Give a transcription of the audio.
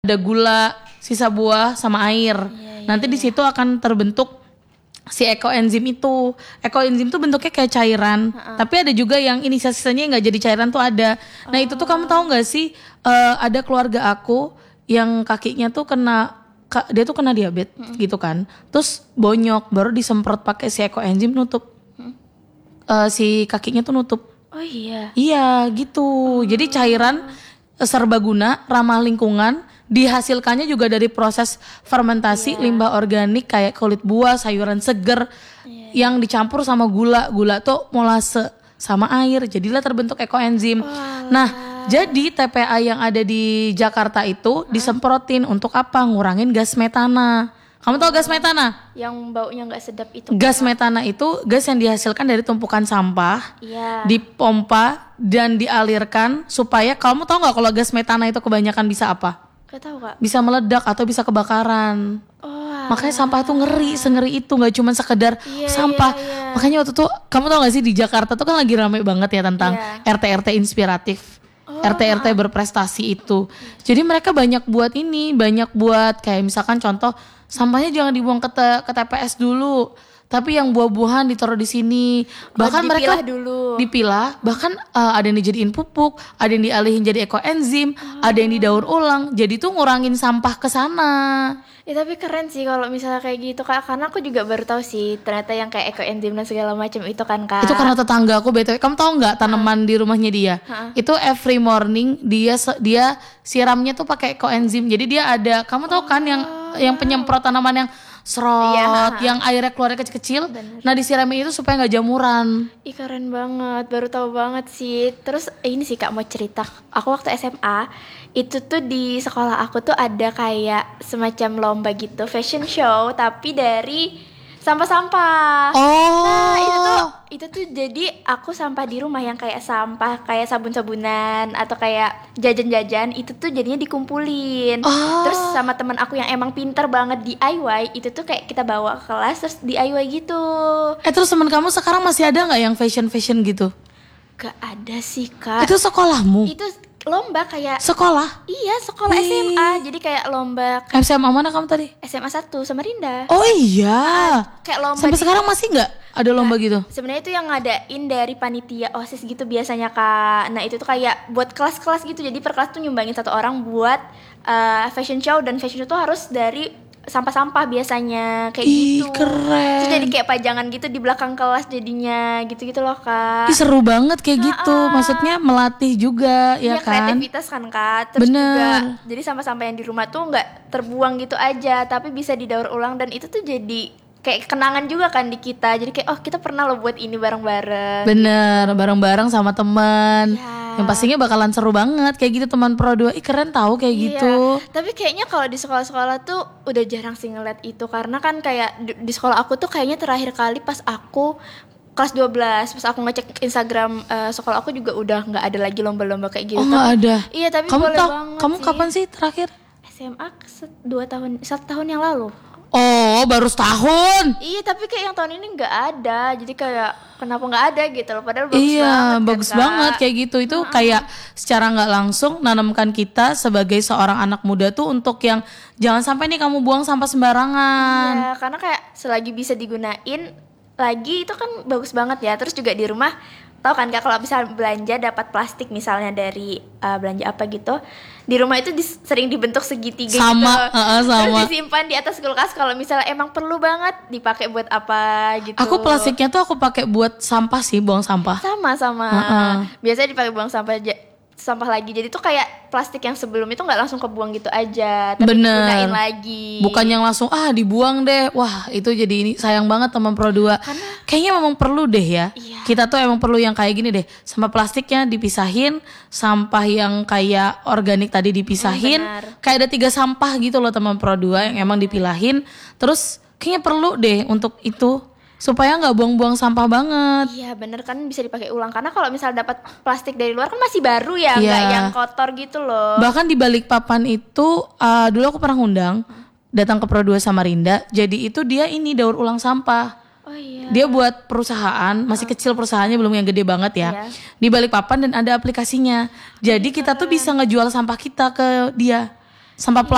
ada gula, sisa buah sama air. Nanti di situ akan terbentuk si ekoenzim itu. Ekoenzim tuh bentuknya kayak cairan, tapi ada juga yang ini sisa-sisanya nggak jadi cairan tuh ada. Nah itu tuh kamu tahu nggak sih? Ada keluarga aku yang kakinya tuh dia tuh kena diabetes gitu kan. Terus bonyok, baru disemprot pakai si ekoenzim nutup. Si kakinya tuh nutup. Oh iya. Iya gitu. Jadi cairan serbaguna, ramah lingkungan, dihasilkannya juga dari proses fermentasi limbah organik kayak kulit buah, sayuran seger yang dicampur sama gula. Gula tuh molase sama air, jadilah terbentuk ekoenzim. Nah, jadi TPA yang ada di Jakarta itu disemprotin untuk apa? Ngurangin gas metana. Kamu tahu gas metana? Yang baunya nggak sedap itu. Gas metana itu gas yang dihasilkan dari tumpukan sampah, dipompa dan dialirkan supaya, kamu tahu nggak kalau gas metana itu kebanyakan bisa apa? Gak tahu Kak. Bisa meledak atau bisa kebakaran. Makanya sampah tuh ngeri, sengeri itu, nggak cuma sekedar sampah. Makanya waktu tuh kamu tahu nggak sih di Jakarta tuh kan lagi rame banget ya tentang RT-RT inspiratif. RT-RT berprestasi itu. Jadi mereka banyak buat kayak misalkan contoh, sampahnya jangan dibuang ke TPS dulu, tapi yang buah-buahan ditaruh di sini. Bahkan mereka dipilah, bahkan ada yang dijadiin pupuk, ada yang dialihin jadi ekoenzim, ada yang didaur ulang. Jadi tuh ngurangin sampah ke sana. Tapi keren sih kalau misalnya kayak gitu Kak, karena aku juga baru tahu sih ternyata yang kayak ekoenzim dan segala macam itu kan Kak. Itu karena tetangga aku BTW, kamu tahu nggak tanaman di rumahnya dia? Itu every morning dia siramnya tuh pakai ekoenzim. Jadi dia ada, kamu tahu kan yang penyemprot tanaman yang serot, yang airnya keluarnya kecil-kecil. Nah disiramin itu supaya nggak jamuran. Keren banget, baru tahu banget sih. Terus ini sih Kak mau cerita, aku waktu SMA itu tuh di sekolah aku tuh ada kayak semacam lomba gitu, fashion show tapi dari sampah-sampah. Nah itu tuh jadi aku sampah di rumah yang kayak sampah, kayak sabun-sabunan atau kayak jajan-jajan itu tuh jadinya dikumpulin. Terus sama teman aku yang emang pinter banget DIY itu tuh kayak kita bawa ke kelas terus DIY gitu. Terus teman kamu sekarang masih ada nggak yang fashion gitu? Gak ada sih Kak. Itu sekolahmu? Itu lomba kayak sekolah? Iya sekolah SMA. Jadi kayak lomba. SMA mana kamu tadi? SMA 1 Samarinda. Oh iya. Kayak lomba sampai sekarang masih nggak ada lomba gitu? Sebenarnya itu yang ngadain dari panitia OSIS gitu biasanya Kak. Nah itu tuh kayak buat kelas-kelas gitu. Jadi per kelas tuh nyumbangin satu orang buat fashion show. Dan fashion show tuh harus dari sampah-sampah biasanya kayak gitu. Keren. Terus jadi kayak pajangan gitu di belakang kelas jadinya gitu-gitu loh Kak. Seru banget kayak gitu. Maksudnya melatih juga ya kan. Kreativitas kan Kak. Terus juga jadi sampah-sampah yang di rumah tuh nggak terbuang gitu aja, tapi bisa didaur ulang dan itu tuh jadi kayak kenangan juga kan di kita. Jadi kayak kita pernah lo buat ini bareng-bareng. Bener, bareng-bareng sama teman. Yang pastinya bakalan seru banget kayak gitu teman Pro 2. Keren tahu kayak gitu. Tapi kayaknya kalau di sekolah-sekolah tuh udah jarang sih ngeliat itu, karena kan kayak di sekolah aku tuh kayaknya terakhir kali pas aku kelas 12, pas aku ngecek Instagram sekolah aku juga udah nggak ada lagi lomba-lomba kayak gitu. Nggak ada. Iya, tapi boleh banget. Kamu kapan sih terakhir? SMA 1 tahun yang lalu. Oh, baru setahun. Iya, tapi kayak yang tahun ini nggak ada. Jadi kayak kenapa nggak ada gitu loh. Padahal bagus banget. Iya, bagus banget kayak gitu. Itu kayak secara nggak langsung nanamkan kita sebagai seorang anak muda tuh untuk yang jangan sampai nih kamu buang sampah sembarangan. Iya, karena kayak selagi bisa digunain lagi itu kan bagus banget ya. Terus juga di rumah tahu kan Kak, kalau bisa belanja dapat plastik misalnya dari belanja apa gitu, di rumah itu sering dibentuk segitiga sama, gitu. Sama. Terus disimpan di atas kulkas kalau misalnya emang perlu banget dipakai buat apa gitu. Aku plastiknya tuh aku pakai buat sampah sih, buang sampah. Sama. Biasanya dipakai buang sampah lagi. Jadi tuh kayak plastik yang sebelum itu nggak langsung kebuang gitu aja, tapi digunain lagi. Bukan yang langsung dibuang deh. Wah, itu jadi ini sayang banget teman Pro 2. Kayaknya memang perlu deh ya. Iya. Kita tuh emang perlu yang kayak gini deh. Sampah plastiknya dipisahin, sampah yang kayak organik tadi dipisahin. Kayak ada 3 sampah gitu loh teman Pro 2 yang emang dipilahin. Terus kayaknya perlu deh untuk itu, supaya nggak buang-buang sampah banget. Iya bener kan, bisa dipakai ulang. Karena kalau misalnya dapat plastik dari luar kan masih baru ya, nggak yang kotor gitu loh. Bahkan di Balikpapan itu dulu aku pernah ngundang datang ke Pro 2 Samarinda. Jadi itu dia ini daur ulang sampah. Dia buat perusahaan, masih kecil perusahaannya, belum yang gede banget ya. Di Balikpapan dan ada aplikasinya. Jadi kita tuh bisa ngejual sampah kita ke dia. Sampah